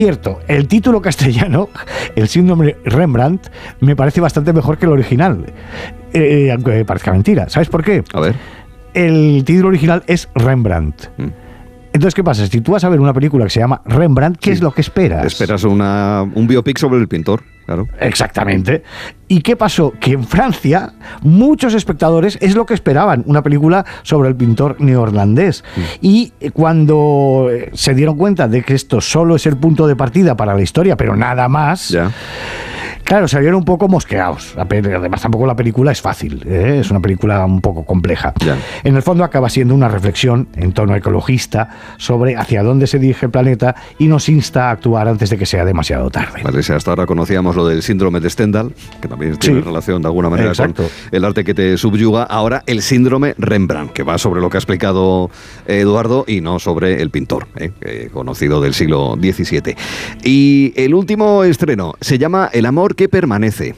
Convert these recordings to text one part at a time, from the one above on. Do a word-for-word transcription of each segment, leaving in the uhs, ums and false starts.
Cierto, el título castellano, El síndrome Rembrandt, me parece bastante mejor que el original, eh, aunque parezca mentira. ¿Sabes por qué? A ver. El título original es Rembrandt. Mm. Entonces, ¿qué pasa? Si tú vas a ver una película que se llama Rembrandt, ¿qué sí. es lo que esperas? Esperas una, un biopic sobre el pintor, claro. Exactamente. ¿Y qué pasó? Que en Francia muchos espectadores es lo que esperaban, una película sobre el pintor neerlandés. Mm. Y cuando se dieron cuenta de que esto solo es el punto de partida para la historia, pero nada más... Ya. Claro, salieron un poco mosqueados. Además, tampoco la película es fácil, ¿eh? Es una película un poco compleja. Ya. En el fondo acaba siendo una reflexión en tono ecologista sobre hacia dónde se dirige el planeta y nos insta a actuar antes de que sea demasiado tarde. Vale, si hasta ahora conocíamos lo del síndrome de Stendhal, que también tiene sí. relación de alguna manera Exacto. con el arte que te subyuga, ahora el síndrome Rembrandt, que va sobre lo que ha explicado Eduardo y no sobre el pintor, ¿eh? conocido del siglo diecisiete. Y el último estreno se llama El amor que permanece.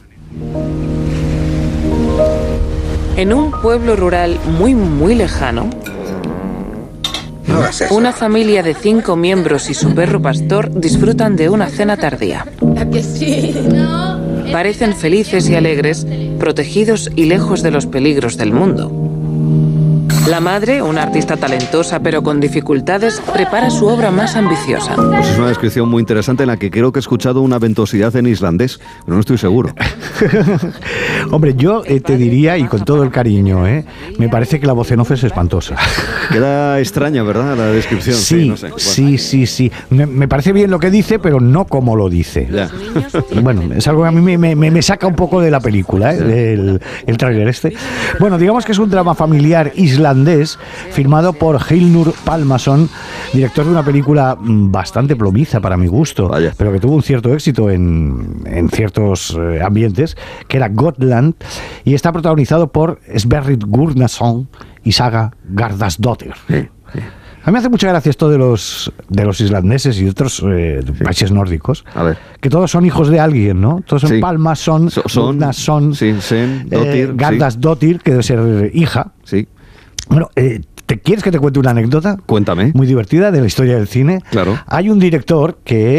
En un pueblo rural muy muy lejano, no una familia de cinco miembros y su perro pastor disfrutan de una cena tardía. Parecen felices y alegres, protegidos y lejos de los peligros del mundo. La madre, una artista talentosa pero con dificultades, prepara su obra más ambiciosa. Pues es una descripción muy interesante en la que creo que he escuchado una ventosidad en islandés, pero no estoy seguro. Hombre, yo eh, te diría, y con todo el cariño, ¿eh? me parece que la voz en off es espantosa. Queda extraña, ¿verdad?, la descripción. Sí, sí, no sé. bueno. sí, sí, sí. Me, me parece bien lo que dice, pero no como lo dice. Ya. Bueno, es algo que a mí me, me, me saca un poco de la película, ¿eh? el, el tráiler este. Bueno, digamos que es un drama familiar islandés firmado por Hildur Pálmason, director de una película bastante plomiza para mi gusto, Vaya. pero que tuvo un cierto éxito en, en ciertos eh, ambientes, que era Gotland, y está protagonizado por Sverrir Gurnason y Saga Garðarsdóttir. Sí, sí. A mí me hace mucha gracia esto de los de los islandeses y otros eh, sí. países nórdicos, A ver. que todos son hijos de alguien, ¿no? Todos son sí. Pálmason, so, Gurnason, sí, sen, Dóttir, eh, Garðarsdóttir, sí. que debe ser hija. Sí. Bueno, eh, ¿te quieres que te cuente una anécdota? Cuéntame. Muy divertida de la historia del cine. Claro. Hay un director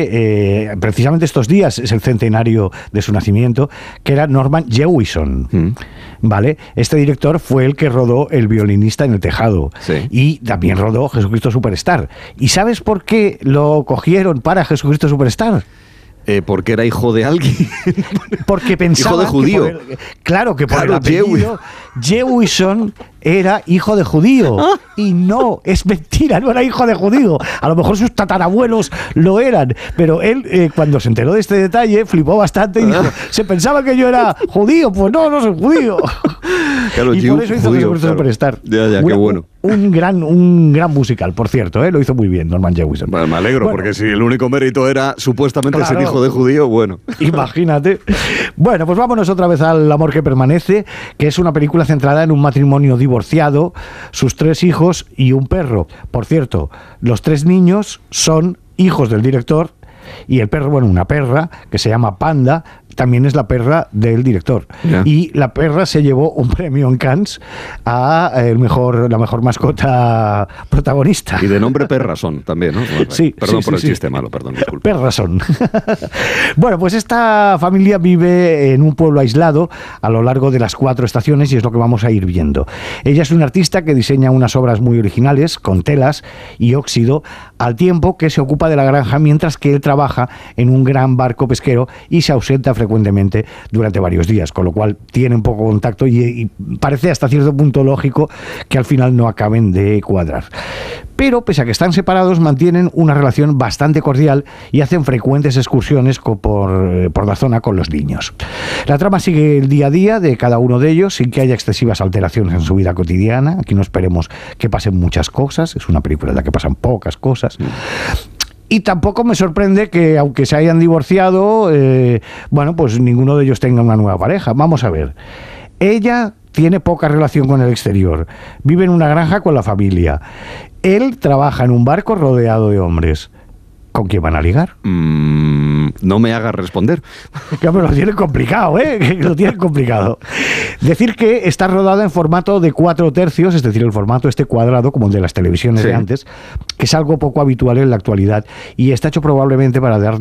que eh, precisamente estos días es el centenario de su nacimiento, que era Norman Jewison. Mm. ¿Vale? Este director fue el que rodó El violinista en el tejado. Sí. Y también rodó Jesucristo Superstar. ¿Y sabes por qué lo cogieron para Jesucristo Superstar? Eh, porque era hijo de alguien. Porque pensaba hijo de judío. Que por el, claro que por claro, el apellido Jewison era hijo de judío. ¿Ah? Y no, es mentira, no era hijo de judío. A lo mejor sus tatarabuelos lo eran. Pero él, eh, cuando se enteró de este detalle, flipó bastante y dijo, se pensaba que yo era judío. Pues no, no soy judío. Claro, y por eso hizo Jesucristo claro. Superstar. Ya, ya, Una, qué bueno. Un gran, un gran musical, por cierto, ¿eh? Lo hizo muy bien Norman Jewison. Bueno, me alegro, bueno, porque si el único mérito era supuestamente claro, ser hijo de judío, bueno. Imagínate. Bueno, pues vámonos otra vez al Amor que permanece, que es una película centrada en un matrimonio divorciado, sus tres hijos y un perro. Por cierto, los tres niños son hijos del director y el perro, bueno, una perra que se llama Panda, también es la perra del director. Yeah. Y la perra se llevó un premio en Cannes a el mejor, la mejor mascota protagonista. Y de nombre Perrason también, ¿no? Bueno, sí, perdón sí, por sí, el sí. chiste malo, perdón, disculpe. Perrason. Bueno, pues esta familia vive en un pueblo aislado a lo largo de las cuatro estaciones y es lo que vamos a ir viendo. Ella es una artista que diseña unas obras muy originales con telas y óxido, al tiempo que se ocupa de la granja mientras que él trabaja en un gran barco pesquero y se ausenta frecuentemente durante varios días, con lo cual tiene un poco contacto y, y parece hasta cierto punto lógico que al final no acaben de cuadrar. Pero pese a que están separados, mantienen una relación bastante cordial y hacen frecuentes excursiones por, por la zona con los niños. La trama sigue el día a día de cada uno de ellos sin que haya excesivas alteraciones en su vida cotidiana. Aquí no esperemos que pasen muchas cosas, es una película en la que pasan pocas cosas. Y tampoco me sorprende que, aunque se hayan divorciado, eh, bueno, pues ninguno de ellos tenga una nueva pareja. Vamos a ver. Ella tiene poca relación con el exterior. Vive en una granja con la familia. Él trabaja en un barco rodeado de hombres. ¿Con quién van a ligar? Mm, no me hagas responder. Ya me lo tienen complicado, ¿eh? Lo tienen complicado. Decir que está rodada en formato de cuatro tercios, es decir, el formato este cuadrado, como el de las televisiones sí. de antes, que es algo poco habitual en la actualidad y está hecho probablemente para dar